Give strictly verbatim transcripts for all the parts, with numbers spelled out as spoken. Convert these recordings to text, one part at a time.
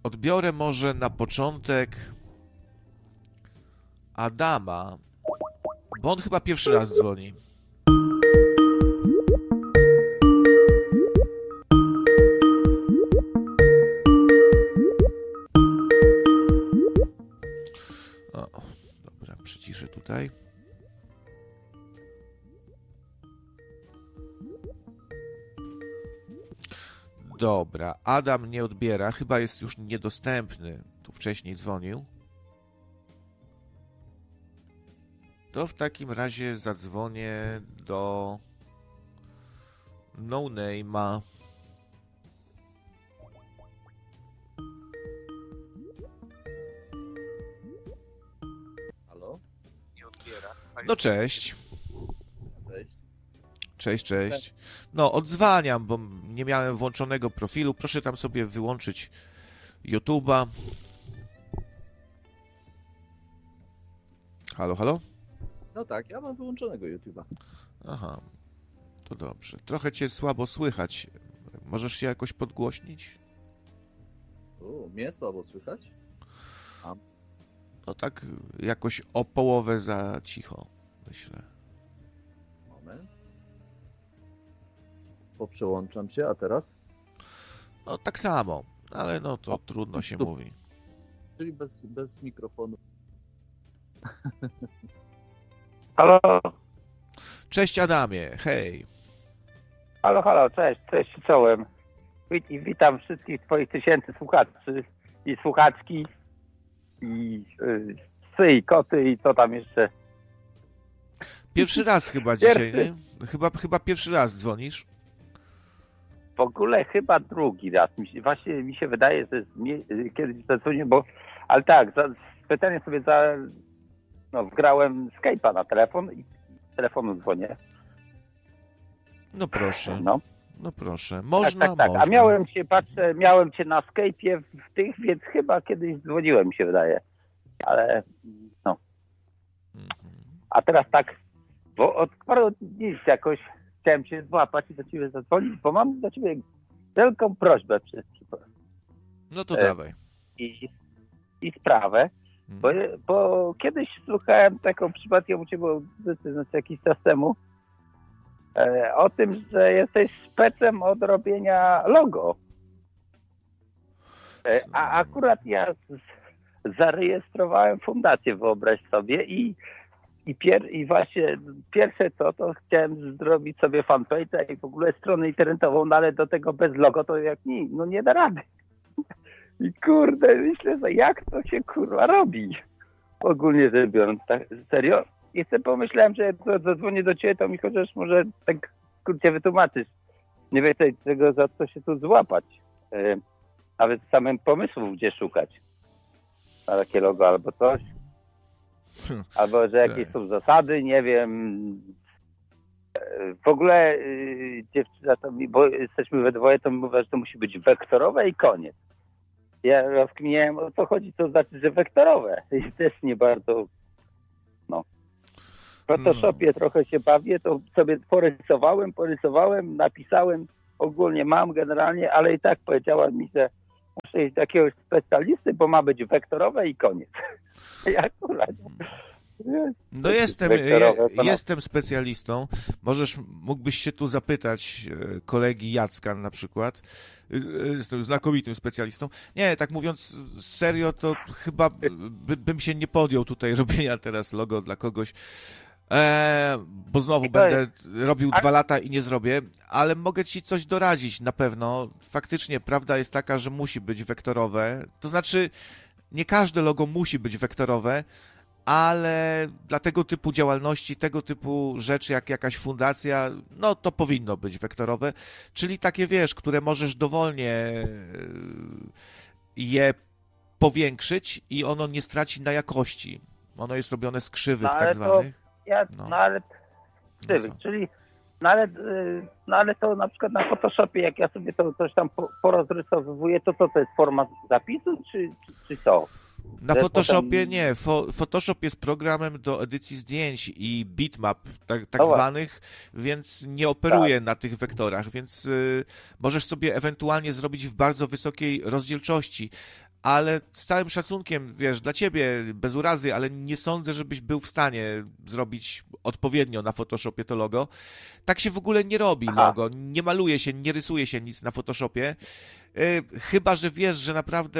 Odbiorę może na początek Adama, bo on chyba pierwszy raz dzwoni. O, dobra, przyciszę tutaj. Dobra, Adam nie odbiera, chyba jest już niedostępny. Tu wcześniej dzwonił. To w takim razie zadzwonię do No Name'a. Halo? Nie odbiera. No cześć. Cześć. Cześć, cześć. No, odzwaniam, bo nie miałem włączonego profilu. Proszę tam sobie wyłączyć YouTube'a. Halo, halo? No tak, ja mam wyłączonego YouTube'a. Aha, to dobrze. Trochę cię słabo słychać. Możesz się jakoś podgłośnić? O, mnie słabo słychać? A. No tak jakoś o połowę za cicho, myślę. Moment. Poprzełączam się, a teraz? No tak samo, ale no to o, trudno się tu, mówi. Czyli bez, bez mikrofonu. Halo? Cześć Adamie, hej. Halo, halo, cześć, cześć, czołem. Wit, witam wszystkich twoich tysięcy słuchaczy i słuchaczki i y, psy i koty i co tam jeszcze. Pierwszy raz chyba Pierwszy. dzisiaj, nie? Chyba, chyba pierwszy raz dzwonisz? W ogóle chyba drugi raz. Mi się, właśnie mi się wydaje, że zmi- kiedyś zadzwoniłem, bo... Ale tak, za, specjalnie sobie za... No, wgrałem Skype'a na telefon i z telefonu dzwonię. No proszę, No. no proszę. Można, tak, tak, tak. można. A miałem cię, patrzę, miałem cię na Skype'ie w tych, więc chyba kiedyś dzwoniłem, mi się wydaje. Ale no. Mhm. A teraz tak, bo od paru dni jakoś chciałem cię złapać i do ciebie zadzwonić, bo mam do ciebie wielką prośbę przez No to e, dawaj. i, i sprawę, bo, bo kiedyś słuchałem taką przypadkiem u ciebie, znaczy jakiś czas temu, e, o tym, że jesteś specem od robienia logo. E, a akurat ja z, zarejestrowałem fundację, wyobraź sobie, i I, pier, I właśnie pierwsze co, to chciałem zrobić sobie fanpage'a i w ogóle stronę internetową, no ale do tego bez logo to jak nie, no nie da rady. I kurde, myślę, że jak to się kurwa robi? Ogólnie rzecz biorąc, tak serio. I sobie pomyślałem, że jak zadzwonię do ciebie, to mi chociaż może tak kurczę wytłumaczysz. Nie wiem tego, za co się tu złapać. Yy, nawet samym pomysłów, gdzie szukać. Na takie logo albo coś. Albo, że jakieś są zasady, nie wiem. W ogóle yy, dziewczyna to mi, bo jesteśmy we dwoje, to mówię, że to musi być wektorowe i koniec. Ja rozkminiałem, o co chodzi, to znaczy, że wektorowe. I też nie bardzo, no. W Photoshopie no. Trochę się bawię, to sobie porysowałem, porysowałem, napisałem, ogólnie mam generalnie, ale i tak powiedziała mi, że muszę iść do jakiegoś specjalisty, bo ma być wektorowe i koniec. Ja akurat... No jestem, je, jestem specjalistą. Możesz, mógłbyś się tu zapytać kolegi Jacka na przykład. Jestem znakomitym specjalistą. Nie, tak mówiąc serio, to chyba by, bym się nie podjął tutaj robienia teraz logo dla kogoś, e, bo znowu będę robił dwa lata i nie zrobię, ale mogę ci coś doradzić na pewno. Faktycznie prawda jest taka, że musi być wektorowe. To znaczy, nie każde logo musi być wektorowe, ale dla tego typu działalności, tego typu rzeczy, jak jakaś fundacja, no to powinno być wektorowe, czyli takie, wiesz, które możesz dowolnie je powiększyć i ono nie straci na jakości. Ono jest robione z krzywych no, tak zwanych. Ja, no. no ale krzywych, no czyli no ale, no ale to na przykład na Photoshopie, jak ja sobie to coś tam porozrysowuję, to co to jest forma zapisu, czy, czy, czy co? Na Photoshopie potem... nie. Photoshop jest programem do edycji zdjęć i bitmap tak, tak zwanych, więc nie operuje tak. na tych wektorach, więc y, możesz sobie ewentualnie zrobić w bardzo wysokiej rozdzielczości, ale z całym szacunkiem, wiesz, dla ciebie, bez urazy, ale nie sądzę, żebyś był w stanie zrobić odpowiednio na Photoshopie to logo. Tak się w ogóle nie robi Aha. logo, nie maluje się, nie rysuje się nic na Photoshopie, yy, chyba że wiesz, że naprawdę...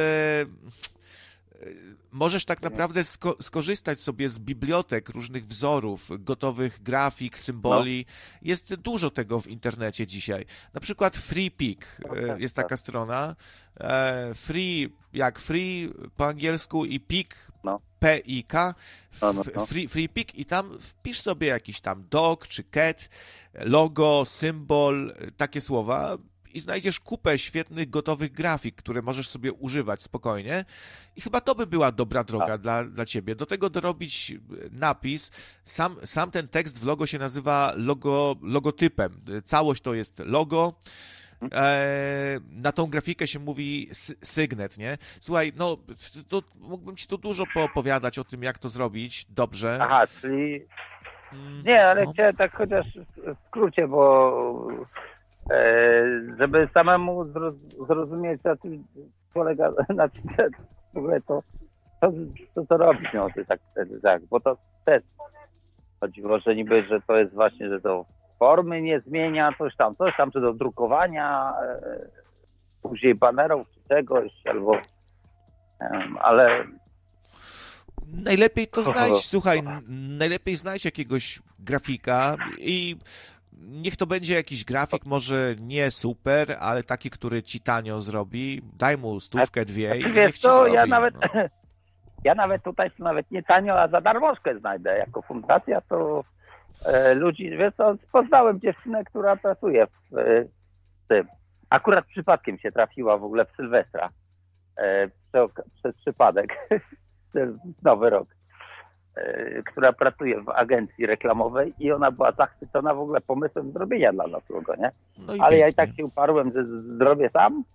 Możesz tak naprawdę sko- skorzystać sobie z bibliotek różnych wzorów, gotowych grafik, symboli. No. Jest dużo tego w internecie dzisiaj. Na przykład FreePik okay, jest taka tak. strona. Free, jak free po angielsku i pik, no. P I K, no, no, no. Free, FreePik i tam wpisz sobie jakiś tam dog czy cat, logo, symbol, takie słowa. I znajdziesz kupę świetnych, gotowych grafik, które możesz sobie używać spokojnie. I chyba to by była dobra droga dla, dla ciebie. Do tego dorobić napis. Sam, sam ten tekst w logo się nazywa logo, logotypem. Całość to jest logo. E, na tą grafikę się mówi sygnet, nie? Słuchaj, no, to, to mógłbym ci tu dużo poopowiadać o tym, jak to zrobić dobrze. Aha, czyli... Nie, ale no. chciałem tak chociaż w skrócie, bo... żeby samemu zrozumieć, na czym polega, na czym w ogóle to, to, to, to robić, no, tak, tak, bo to też chodziło, że niby, że to jest właśnie, że to formy nie zmienia, coś tam, coś tam, czy do drukowania, e, później banerów, czy czegoś, albo, e, ale... Najlepiej to znajdź, słuchaj, najlepiej znajdź jakiegoś grafika i niech to będzie jakiś grafik, może nie super, ale taki, który ci tanio zrobi. Daj mu stówkę, dwie i niech ci to, zrobi. Ja nawet, no. ja nawet tutaj nawet nie tanio, a za darmożkę znajdę. Jako fundacja to e, ludzi, wiesz co, poznałem dziewczynę, która pracuje w, e, w tym. Akurat przypadkiem się trafiła w ogóle w Sylwestra. E, przez, przez przypadek. Nowy rok. Która pracuje w agencji reklamowej i ona była zachwycona w ogóle pomysłem zrobienia dla nas logo, nie? No ale pięknie. Ja i tak się uparłem, że zrobię sam.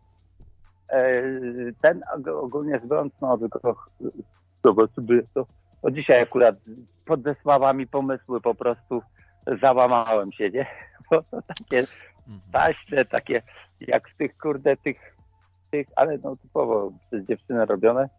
Ten ogólnie biorąc, no tylko sobie to, to dzisiaj akurat podesłała mi pomysły, po prostu załamałem się, nie? Bo to takie taśne, takie jak z tych kurde tych, tych ale no typowo przez dziewczynę robione.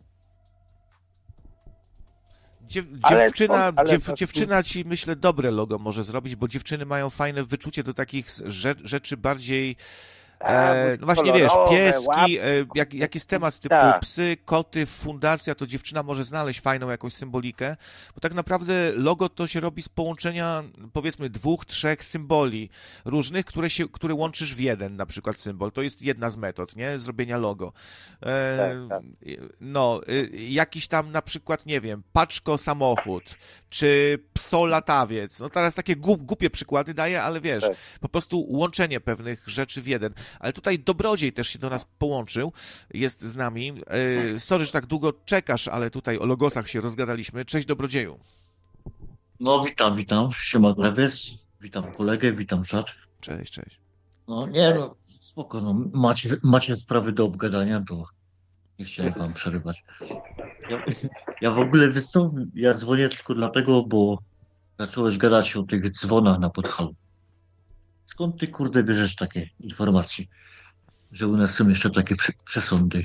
Dziew, dziewczyna, ale dziew, to... dziewczyna ci, myślę, dobre logo może zrobić, bo dziewczyny mają fajne wyczucie do takich rzeczy bardziej... E, no właśnie, wiesz, pieski, e, jak, jak jest temat typu tak. psy, koty, fundacja, to dziewczyna może znaleźć fajną jakąś symbolikę, bo tak naprawdę logo to się robi z połączenia, powiedzmy, dwóch, trzech symboli różnych, które się, które łączysz w jeden, na przykład symbol. To jest jedna z metod, nie? Zrobienia logo. E, tak, tak. No, jakiś tam na przykład, nie wiem, paczko samochód, czy pso latawiec. No teraz takie głupie przykłady daję, ale wiesz, tak. po prostu łączenie pewnych rzeczy w jeden. Ale tutaj Dobrodziej też się do nas połączył, jest z nami. Sorry, że tak długo czekasz, ale tutaj o logosach się rozgadaliśmy. Cześć Dobrodzieju. No witam, witam. Siema Grewiec. Witam kolegę, witam czat. Cześć, cześć. No nie, no spoko, no macie, macie sprawy do obgadania, to nie chciałem wam przerywać. Ja, ja w ogóle, wiesz co, ja dzwonię tylko dlatego, bo zacząłeś gadać o tych dzwonach na Podhalu. Skąd ty, kurde, bierzesz takie informacje, że u nas są jeszcze takie przesądy?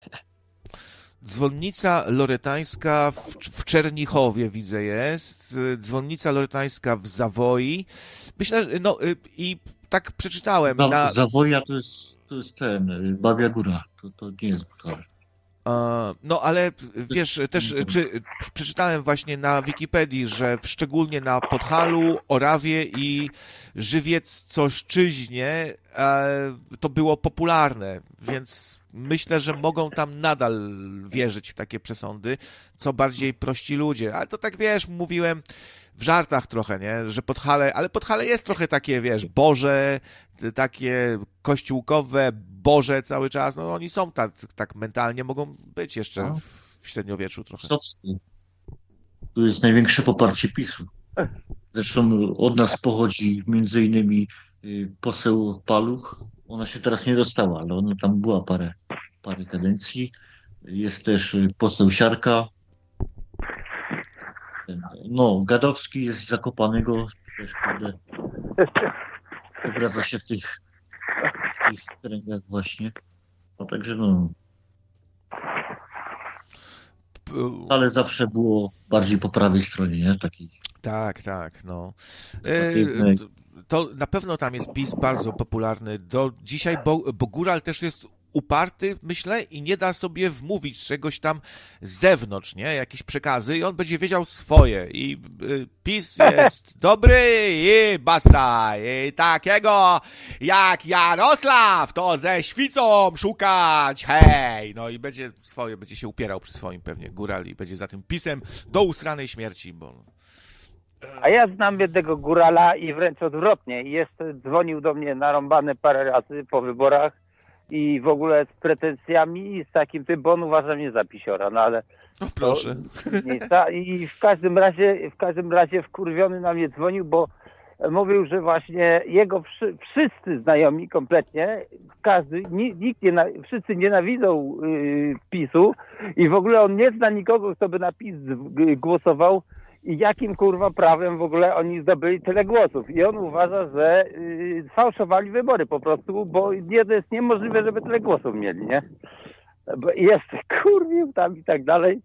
Dzwonnica loretańska w, w Czernichowie, widzę, jest. Dzwonnica loretańska w Zawoi. Myślę, że, no i tak przeczytałem. No, na... Zawoja to jest, to jest ten, Babia Góra. To, to nie jest Podhale. No ale wiesz, też czy, przeczytałem właśnie na Wikipedii, że szczególnie na Podhalu, Orawie i Żywiec-Coszczyźnie to było popularne, więc myślę, że mogą tam nadal wierzyć w takie przesądy, co bardziej prości ludzie. Ale to tak, wiesz, mówiłem w żartach trochę, nie, że Podhale, ale Podhale jest trochę takie, wiesz, Boże, takie kościółkowe, Boże cały czas, no oni są tak, tak mentalnie, mogą być jeszcze no. w średniowieczu trochę. Sowski. Tu jest największe poparcie PiSu. Zresztą od nas pochodzi między innymi poseł Paluch. Ona się teraz nie dostała, ale ona tam była parę, parę kadencji. Jest też poseł Siarka. No, Gadowski jest z Zakopanego. Też kurde. Obraca się w tych w tych kręgach właśnie. No także no. ale zawsze było bardziej po prawej stronie, nie? Taki. Tak, tak, no. E, to na pewno tam jest PiS bardzo popularny do dzisiaj, bo, bo Góral też jest uparty, myślę, i nie da sobie wmówić czegoś tam z zewnątrz, nie? Jakieś przekazy i on będzie wiedział swoje. I y, PiS jest dobry i basta. I takiego jak Jarosław to ze świcą szukać, hej! No i będzie swoje, będzie się upierał przy swoim pewnie Góral i będzie za tym PiS-em do usranej śmierci, bo... A ja znam jednego Górala i wręcz odwrotnie. Jest, dzwonił do mnie narąbany parę razy po wyborach i w ogóle z pretensjami i z takim tym, bo on uważa mnie za pisiora, no ale... No proszę. To, I w każdym razie, w każdym razie wkurwiony na mnie dzwonił, bo mówił, że właśnie jego wszy, wszyscy znajomi kompletnie, każdy, nikt nie, wszyscy nienawidzą yy, PiS-u i w ogóle on nie zna nikogo, kto by na PiS głosował i jakim kurwa prawem w ogóle oni zdobyli tyle głosów. I on uważa, że yy, fałszowali wybory po prostu, bo nie, to jest niemożliwe, żeby tyle głosów mieli, nie? Bo jest kurwił tam i tak dalej.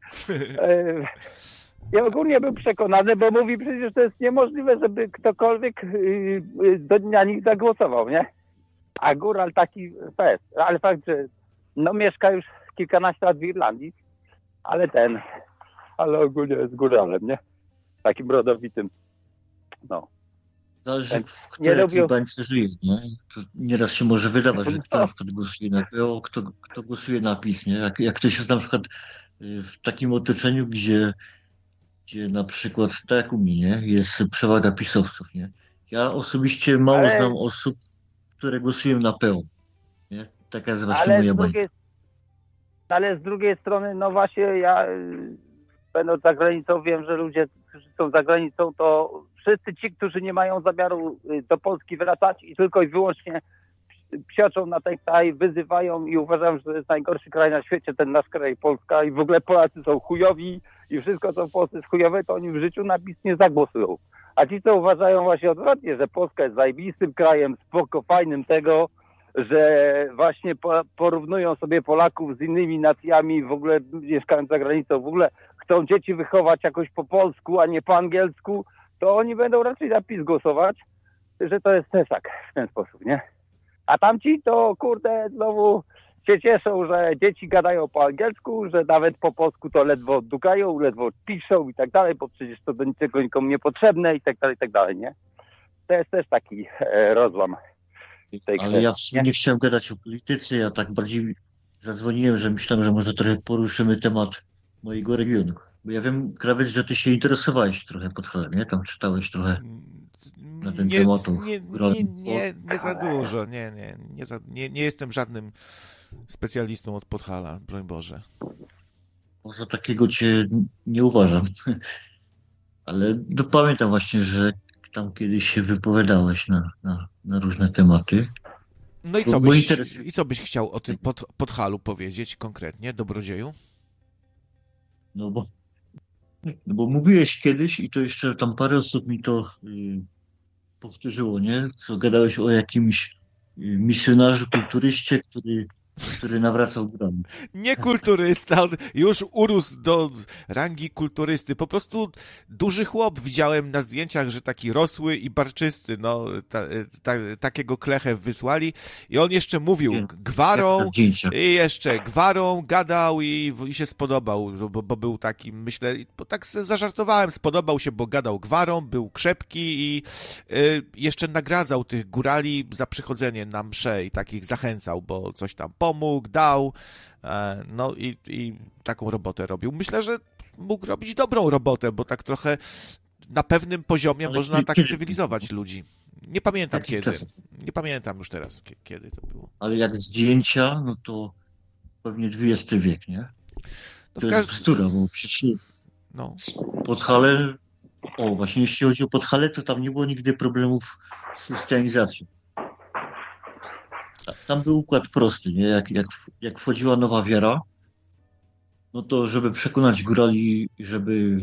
Yy, Ja ogólnie był przekonany, bo mówi przecież to jest niemożliwe, żeby ktokolwiek yy, yy, na nich zagłosował, nie? A Góral taki fest. Ale fakt, że no mieszka już kilkanaście lat w Irlandii, ale ten, ale ogólnie jest Góralem, nie? Takim rodowitym. No. Zależy, w której lubił... bańce żyje, nie? To nieraz się może wydawać, że kto na przykład głosuje na P O, kto, kto głosuje na PiS, nie? Jak, jak ktoś jest na przykład w takim otoczeniu, gdzie gdzie na przykład, tak jak u mnie, nie, jest przewaga pisowców, nie? Ja osobiście mało ale... znam osób, które głosują na P O, nie? Taka jest właśnie ale moja drugiej... bańka. Ale z drugiej strony, no właśnie ja będąc za granicą, wiem, że ludzie, którzy są za granicą, to wszyscy ci, którzy nie mają zamiaru do Polski wracać i tylko i wyłącznie psioczą na ten kraj, wyzywają i uważam, że to jest najgorszy kraj na świecie, ten nasz kraj Polska i w ogóle Polacy są chujowi i wszystko, co w Polsce jest chujowe, to oni w życiu na PiS nie zagłosują. A ci, co uważają właśnie odwrotnie, że Polska jest zajebistym krajem, spoko, fajnym tego, że właśnie porównują sobie Polaków z innymi nacjami, w ogóle mieszkając za granicą, w ogóle chcą dzieci wychować jakoś po polsku, a nie po angielsku, to oni będą raczej na PiS głosować, że to jest też tak, w ten sposób, nie? A tamci to, kurde, znowu się cieszą, że dzieci gadają po angielsku, że nawet po polsku to ledwo dukają, ledwo piszą i tak dalej, bo przecież to do niczego nikomu niepotrzebne i tak dalej, i tak dalej, nie? To jest też taki e, rozłam. Tej Ale kwestii, ja w sumie nie? nie chciałem gadać o polityce, ja tak bardziej zadzwoniłem, że myślałem, że może trochę poruszymy temat mojego regionu. Bo ja wiem, Krawiec, że ty się interesowałeś trochę Podhalem, nie? Tam czytałeś trochę na ten nie, temat. Nie, nie, nie, nie za dużo, nie, nie, nie, za, nie, nie jestem żadnym specjalistą od Podhala, broń Boże. Może takiego cię nie uważam. Ale no, pamiętam właśnie, że tam kiedyś się wypowiadałeś na, na, na różne tematy. No i co, byś, interes... i co byś chciał o tym pod, Podhalu powiedzieć konkretnie, dobrodzieju? No bo, no bo mówiłeś kiedyś i to jeszcze tam parę osób mi to y, powtórzyło, nie? Co gadałeś o jakimś y, misjonarzu, kulturyście, który który nawracał grami. Nie kulturysta, już urósł do rangi kulturysty. Po prostu duży chłop widziałem na zdjęciach, że taki rosły i barczysty, no ta, ta, takiego klechę wysłali i on jeszcze mówił gwarą i jeszcze gwarą gadał i, i się spodobał, bo, bo był taki, myślę, bo tak zażartowałem, spodobał się, bo gadał gwarą, był krzepki i y, jeszcze nagradzał tych górali za przychodzenie na mszę i takich zachęcał, bo coś tam pomógł, dał, no i, i taką robotę robił. Myślę, że mógł robić dobrą robotę, bo tak trochę na pewnym poziomie Ale można kiedy, tak kiedy, cywilizować ludzi. Nie pamiętam kiedy. Czas? Nie pamiętam już teraz, kiedy to było. Ale jak zdjęcia, no to pewnie dwudziesty wiek, nie? To no jest bzdura, bo przecież no. Podhale, o właśnie jeśli chodzi o Podhale, to tam nie było nigdy problemów z chrystianizacją. Tam był układ prosty, nie? Jak, jak, jak wchodziła nowa wiara, no to żeby przekonać górali, żeby...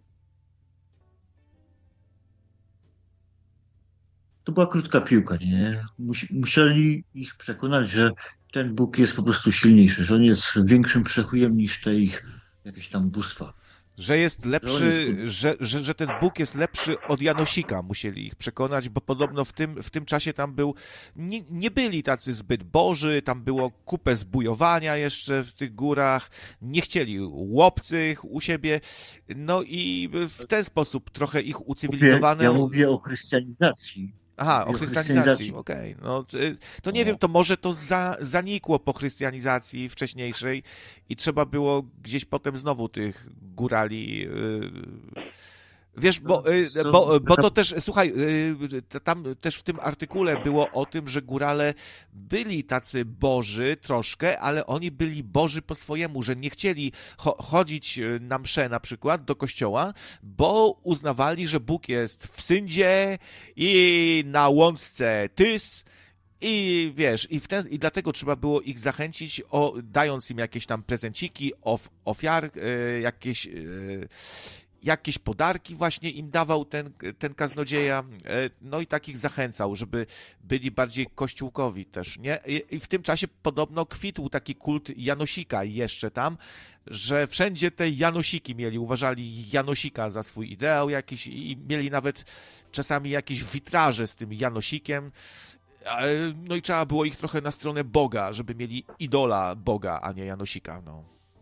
To była krótka piłka, nie? Musieli ich przekonać, że ten Bóg jest po prostu silniejszy, że on jest większym przechujem niż te ich jakieś tam bóstwa. Że jest lepszy, Że, że, że, że ten Bóg jest lepszy od Janosika, musieli ich przekonać, bo podobno w tym, w tym czasie tam był, nie, nie byli tacy zbyt boży, tam było kupę zbujowania jeszcze w tych górach, nie chcieli łobcych u siebie, no i w ten sposób trochę ich ucywilizowano. Ja mówię o chrystianizacji. Aha, o o chrystianizacji, okej. Okay. No, to nie no. wiem, to może to za, zanikło po chrystianizacji wcześniejszej i trzeba było gdzieś potem znowu tych górali... Yy... Wiesz, bo, No, bo, bo to też, słuchaj, tam też w tym artykule było o tym, że górale byli tacy boży troszkę, ale oni byli boży po swojemu, że nie chcieli cho- chodzić na mszę na przykład do kościoła, bo uznawali, że Bóg jest w Syndzie i na łączce Tys. I wiesz, i, w ten, i dlatego trzeba było ich zachęcić, o, dając im jakieś tam prezenciki, of, ofiar, y, jakieś... Y, jakieś podarki właśnie im dawał ten, ten kaznodzieja, no i takich zachęcał, żeby byli bardziej kościółkowi też, nie? I w tym czasie podobno kwitł taki kult Janosika jeszcze tam, że wszędzie te Janosiki mieli, uważali Janosika za swój ideał jakiś i mieli nawet czasami jakieś witraże z tym Janosikiem, no i trzeba było ich trochę na stronę Boga, żeby mieli idola Boga, a nie Janosika, no.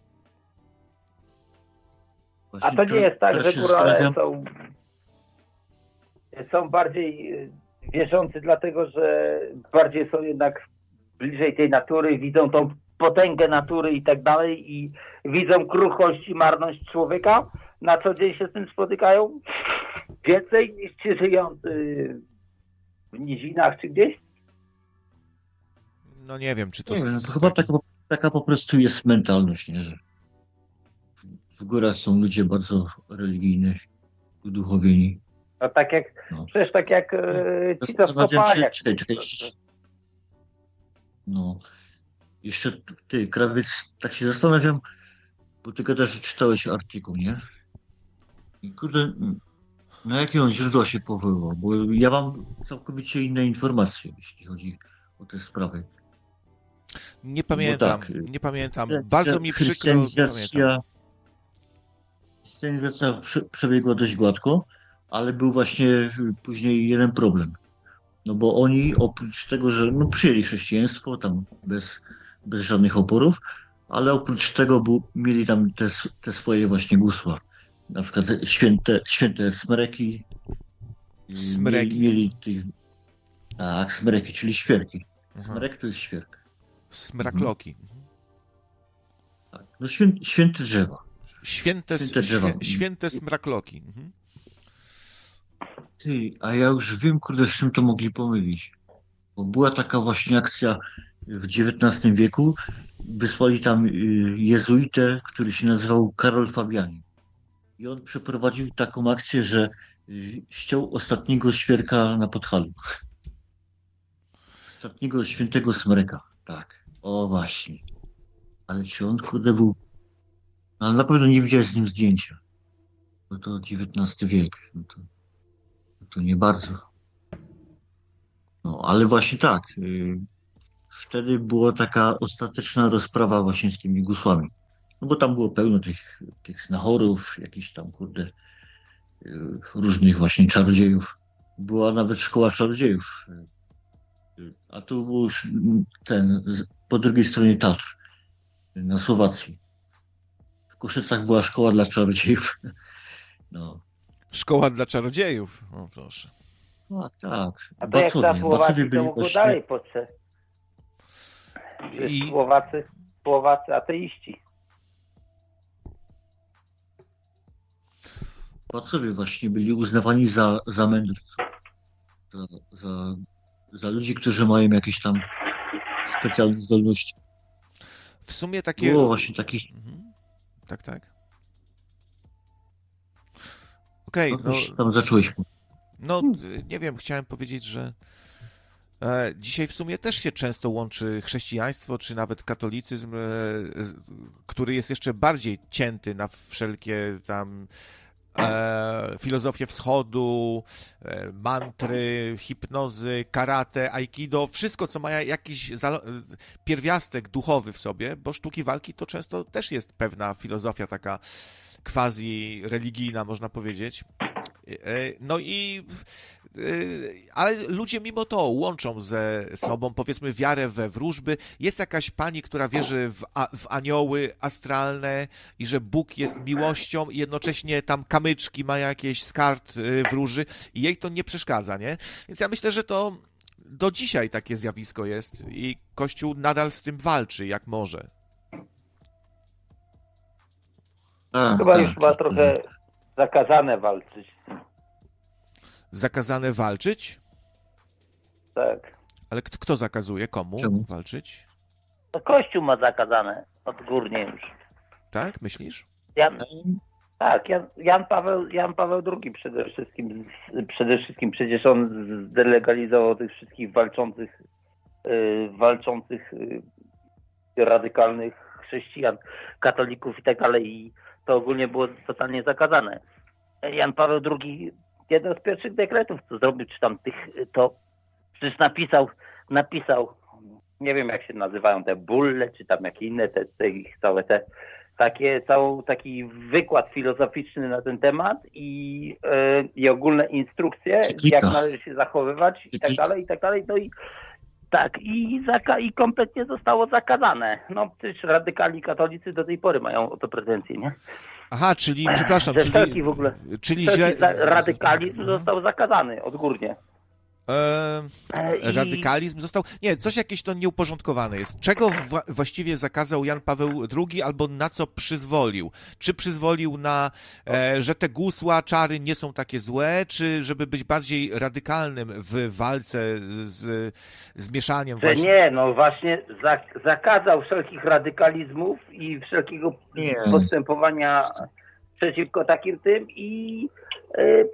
A to nie jest tak, że górale są, są bardziej wierzący, dlatego że bardziej są jednak bliżej tej natury, widzą tą potęgę natury i tak dalej i widzą kruchość i marność człowieka, na co dzień się z tym spotykają więcej niż ci żyjący w nizinach czy gdzieś? No nie wiem, czy to... Nie wiem, to chyba taka, taka po prostu jest mentalność, nie, że w górach są ludzie bardzo religijni, uduchowieni. No tak jak, no. Przecież tak jak e, ci to w kopalniach. Czekaj, czekaj. No. Jeszcze ty, krawiec, tak się zastanawiam, bo ty gadasz, że czytałeś artykuł, nie? I kurde, na jakie on źródła się powoływał? Bo ja mam całkowicie inne informacje, jeśli chodzi o te sprawy. Nie pamiętam, tak, nie pamiętam. Bardzo mi przykro, pamiętam. Chrystianizacja przebiegła dość gładko, ale był właśnie później jeden problem. No bo oni oprócz tego, że no, przyjęli chrześcijaństwo tam bez, bez żadnych oporów, ale oprócz tego był, mieli tam te, te swoje właśnie gusła. Na przykład święte, święte smreki. Smreki. Mieli, mieli tych, tak, smreki, czyli świerki. Smrek to jest świerk. Smrakloki. Mhm. Tak, no świę, święte drzewa. Święte, święte, drzewa. Świę, święte smrakloki. Mhm. Ty, a ja już wiem, kurde, z czym to mogli pomylić. Bo była taka właśnie akcja w dziewiętnastym wieku. Wysłali tam jezuitę, który się nazywał Karol Fabiani. I on przeprowadził taką akcję, że ściął ostatniego świerka na Podhalu. Ostatniego świętego smreka. Tak. O właśnie. Ale czy on, kurde, był... Ale na pewno nie widziałeś z nim zdjęcia. Bo to dziewiętnasty wiek. No to, to nie bardzo. No, ale właśnie tak. Yy, wtedy była taka ostateczna rozprawa właśnie z tymi gusłami. No bo tam było pełno tych, tych znachorów, jakichś tam, kurde, yy, różnych właśnie czarodziejów. Była nawet szkoła czarodziejów. Yy, a tu był już ten, po drugiej stronie Tatr, na Słowacji. W Koszycach była szkoła dla czarodziejów. No. Szkoła dla czarodziejów? O proszę. Tak, tak. A to jak na Słowacji, to mogło właśnie... dalej potrzeć. I... Słowacy, Słowacy ateiści. Bacowie właśnie byli uznawani za, za mędrców. Za, za, za ludzi, którzy mają jakieś tam specjalne zdolności. W sumie takie... Było właśnie takich... Mhm. Tak, tak. Okej, okay, no... no... Tam zacząłeś... No, nie wiem, chciałem powiedzieć, że e, dzisiaj w sumie też się często łączy chrześcijaństwo, czy nawet katolicyzm, e, który jest jeszcze bardziej cięty na wszelkie tam e, filozofię wschodu, e, mantry, hipnozy, karate, aikido, wszystko, co ma jakiś pierwiastek duchowy w sobie, bo sztuki walki to często też jest pewna filozofia taka quasi-religijna, można powiedzieć. No i ale ludzie mimo to łączą ze sobą, powiedzmy, wiarę we wróżby. Jest jakaś pani, która wierzy w, a, w anioły astralne i że Bóg jest miłością i jednocześnie tam kamyczki ma jakieś z kart wróży i jej to nie przeszkadza, nie? Więc ja myślę, że to do dzisiaj takie zjawisko jest i Kościół nadal z tym walczy, jak może. A, Chyba tak, już chyba tak, trochę zakazane walczyć. Zakazane walczyć? Tak. Ale kto, kto zakazuje? Komu Czemu? walczyć? To Kościół ma zakazane odgórnie już. Tak, myślisz? Jan, tak, Jan, Jan, Paweł, Jan Paweł drugi przede wszystkim, przede wszystkim przecież on zdelegalizował tych wszystkich walczących, yy, walczących yy, radykalnych chrześcijan, katolików i tak dalej i to ogólnie było totalnie zakazane. Jan Paweł drugi, jeden z pierwszych dekretów, co zrobił, czy tam tych, to przecież napisał, napisał, nie wiem jak się nazywają te bulle, czy tam jakie inne, te, te ich całe te, takie, całą, taki wykład filozoficzny na ten temat i, yy, i ogólne instrukcje, Cyklika. jak należy się zachowywać i tak dalej, i tak dalej, no i tak, i, zaka- i kompletnie zostało zakazane. No przecież radykalni katolicy do tej pory mają o to pretensje, nie? Aha, czyli, przepraszam, Że czyli, wszelki w ogóle, czyli wszelki źle... za- radykalizm został zakazany odgórnie. E, E, i- radykalizm został... Nie, coś jakieś to nieuporządkowane jest. Czego wła- właściwie zakazał Jan Paweł drugi albo na co przyzwolił? Czy przyzwolił na, e, że te gusła, czary nie są takie złe, czy żeby być bardziej radykalnym w walce z, z mieszaniem Że właśnie... nie, no właśnie zak- zakazał wszelkich radykalizmów i wszelkiego Nie. postępowania przeciwko takim tym i e, e,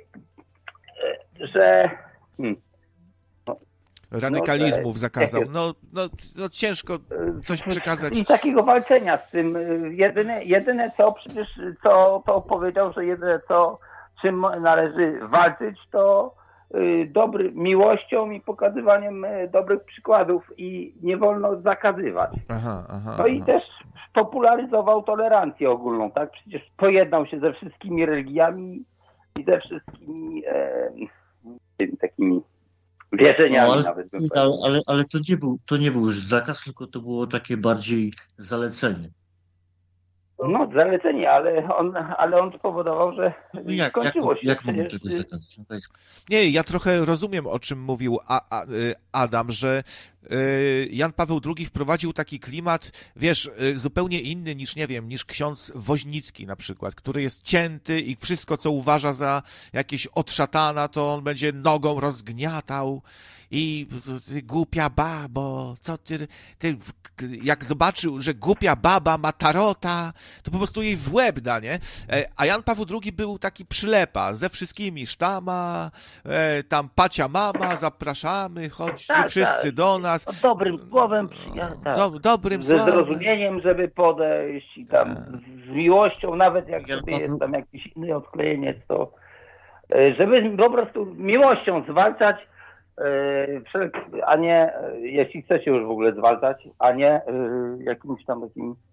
że hmm, Radykalizmów No, zakazał. jak No, no, no ciężko coś przekazać. i takiego walczenia z tym. y, Jedyne, jedyne co przecież co to powiedział, że jedyne co czym należy walczyć, to y, dobry, miłością i pokazywaniem y, dobrych przykładów i nie wolno zakazywać. Aha, aha. No i aha. też popularyzował tolerancję ogólną, tak? Przecież pojednał się ze wszystkimi religiami i ze wszystkimi e, tymi takimi wierzeniami No, ale, nawet. Bym ale, powiedział. ale, ale to, nie był, to nie był już zakaz, tylko to było takie bardziej zalecenie. No zalecenie, ale on, ale on spowodował, że No jak, jak, skończyło się. jak mogą Przecież, tego zakazać? No to jest- Nie, ja trochę rozumiem, o czym mówił A, A, y, Adam, że y, Jan Paweł drugi wprowadził taki klimat, wiesz, y, zupełnie inny niż, nie wiem, niż ksiądz Woźnicki na przykład, który jest cięty i wszystko, co uważa za jakieś od szatana, to on będzie nogą rozgniatał i ty, głupia babo, co ty, ty, jak zobaczył, że głupia baba ma tarota, to po prostu jej w łeb da, nie? E, A Jan Paweł drugi był taki przylepa, ze wszystkimi sztama, e, tam pacia mama, zapraszamy, chodźcie Tak, wszyscy tak. do nas. no, dobrym słowem, przyja- tak. Do, dobrym ze słowem. zrozumieniem, żeby podejść i tam z, z miłością, nawet jak Jan sobie Paweł- jest tam jakiś inny odklejeniec, to e, żeby po prostu miłością zwalczać, e, wszelk- a nie, e, jeśli chce się już w ogóle zwalczać, a nie e, jakimś tam takim